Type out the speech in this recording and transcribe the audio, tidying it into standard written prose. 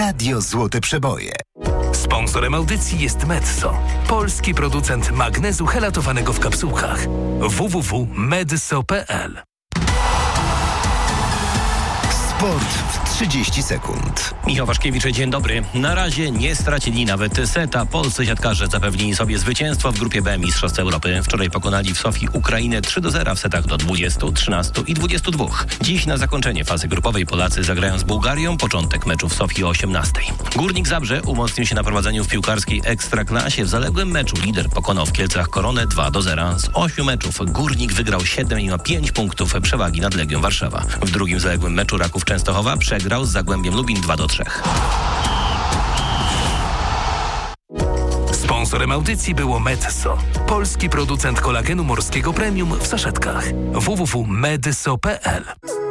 Radio Złote Przeboje. Sponsorem audycji jest Medzo, polski producent magnezu helatowanego w kapsułkach. www.medzo.pl. Sport w 30 sekund. Michał Waszkiewicz, dzień dobry. Na razie nie stracili nawet seta. Polscy siatkarze zapewnili sobie zwycięstwo w grupie B Mistrzostw Europy. Wczoraj pokonali w Sofii Ukrainę 3-0 w setach do 20, 13 i 22. Dziś na zakończenie fazy grupowej Polacy zagrają z Bułgarią. Początek meczu w Sofii o 18. Górnik Zabrze umocnił się na prowadzeniu w piłkarskiej Ekstraklasie. W zaległym meczu lider pokonał w Kielcach Koronę 2-0. Z 8 meczów Górnik wygrał 7 i ma 5 punktów przewagi nad Legią Warszawa. W drugim zaległym meczu Raków Częstochowa przegrał z Zagłębiem Lubin 2-3. Sponsorem audycji było Medzo, polski producent kolagenu morskiego premium w saszetkach. www.medzo.pl.